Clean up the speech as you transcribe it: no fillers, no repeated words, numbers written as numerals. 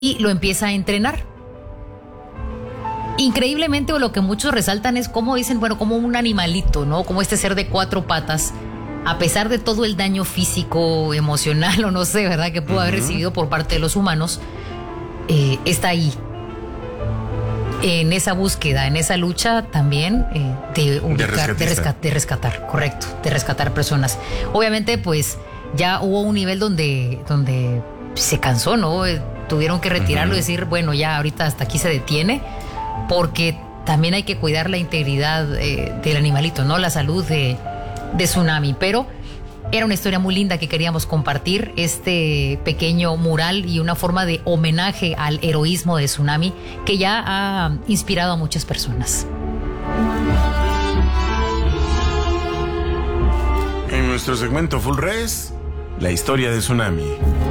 y lo empieza a entrenar. Increíblemente, lo que muchos resaltan es cómo dicen, bueno, como un animalito, ¿no? Como este ser de 4 patas, a pesar de todo el daño físico, emocional o no sé, ¿verdad?, que pudo haber recibido por parte de los humanos, está ahí. En esa búsqueda, en esa lucha también de rescatar, correcto, de rescatar personas. Obviamente, pues, ya hubo un nivel donde se cansó, ¿no? Tuvieron que retirarlo y decir, bueno, ya ahorita hasta aquí se detiene, porque también hay que cuidar la integridad del animalito, ¿no? La salud de Tsunami. Pero era una historia muy linda que queríamos compartir, este pequeño mural y una forma de homenaje al heroísmo de Tsunami que ya ha inspirado a muchas personas. En nuestro segmento Full Res, la historia de Tsunami.